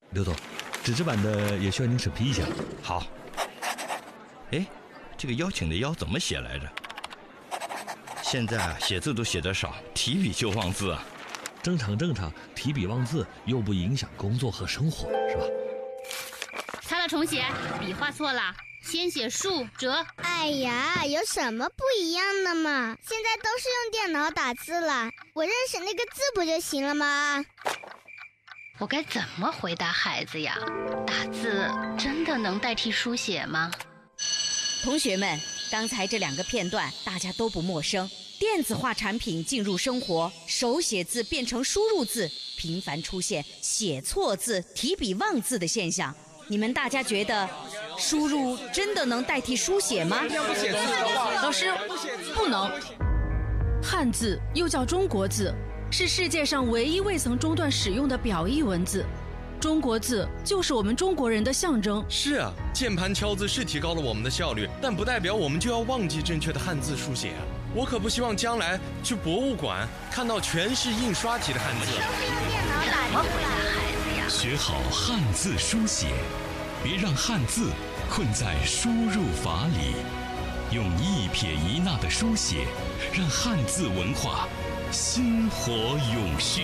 刘总，纸质版的也需要您审批一下。 好。哎，这个邀请的邀怎么写来着？现在啊，写字都写得少，提笔就忘字啊。 正常，提笔忘字又不影响工作和生活，是吧？ 擦了重写，笔画错了，先写竖折。 哎呀，有什么不一样的嘛？现在都是用电脑打字了，我认识那个字不就行了吗？ 我该怎么回答孩子呀？打字真的能代替书写吗？ 同学们，刚才这2个片段大家都不陌生。电子化产品进入生活，手写字变成输入字，频繁出现写错字、提笔忘字的现象。你们大家觉得输入真的能代替书写吗？ 老师，不能。汉字又叫中国字，是世界上唯一未曾中断使用的表意文字。中国字就是我们中国人的象征。 是啊，键盘敲字是提高了我们的效率，但不代表我们就要忘记正确的汉字书写啊！我可不希望将来去博物馆看到全是印刷体的汉字。 怎么回答孩子呀？ 学好汉字书写，别让汉字困在输入法里，用一撇一捺的书写，让汉字文化薪火永续。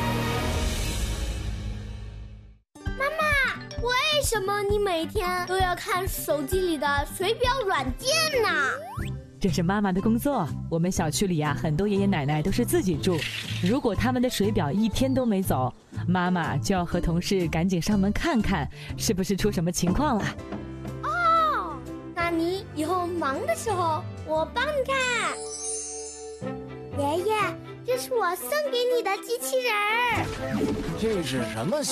为什么你每天都要看手机里的水表软件呢？ 这是妈妈的工作。我们小区里啊，很多爷爷奶奶都是自己住，如果他们的水表一天都没走，妈妈就要和同事赶紧上门看看，是不是出什么情况了。 哦，那你以后忙的时候，我帮你看。爷爷，这是我送给你的机器人儿。 这是什么